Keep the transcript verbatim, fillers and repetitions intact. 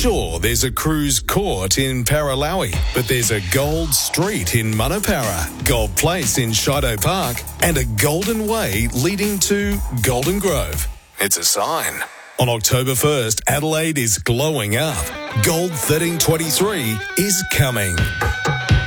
Sure, there's a cruise court in Paralawi, but there's a gold street in Manapara, Gold Place in Shido Park, and a golden way leading to Golden Grove. It's a sign. On October first, Adelaide is glowing up. Gold thirteen twenty-three is coming.